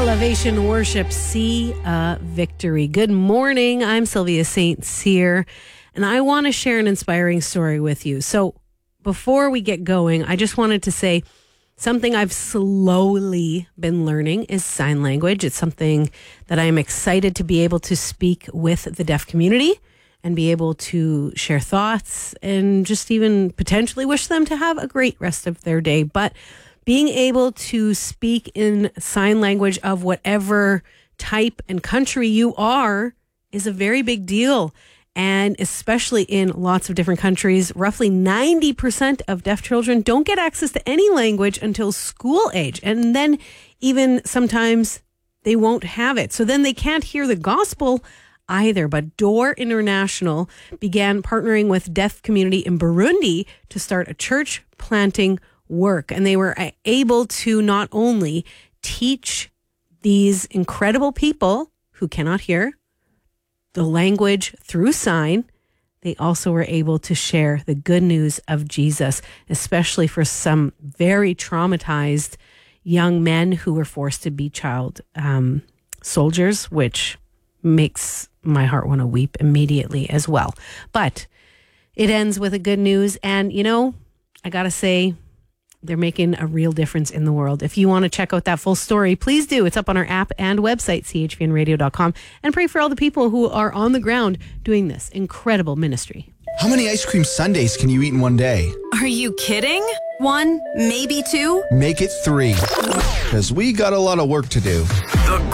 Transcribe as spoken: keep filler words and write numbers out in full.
Elevation Worship, See a Victory. Good morning. I'm Sylvia Saint Cyr, and I want to share an inspiring story with you. So before we get going, I just wanted to say something I've slowly been learning is sign language. It's something that I am excited to be able to speak with the deaf community and be able to share thoughts and just even potentially wish them to have a great rest of their day. But being able to speak in sign language of whatever type and country you are is a very big deal. And especially in lots of different countries, roughly ninety percent of deaf children don't get access to any language until school age. And then even sometimes they won't have it. So then they can't hear the gospel either. But Door International began partnering with deaf community in Burundi to start a church planting work. And they were able to not only teach these incredible people who cannot hear the language through sign, they also were able to share the good news of Jesus, especially for some very traumatized young men who were forced to be child um, soldiers, which makes my heart want to weep immediately as well. But it ends with a good news. And, you know, I got to say, they're making a real difference in the world. If you want to check out that full story, please do. It's up on our app and website, c h v n radio dot com. And pray for all the people who are on the ground doing this incredible ministry. How many ice cream sundaes can you eat in one day? Are you kidding? One, maybe two? Make it three, because we got a lot of work to do. The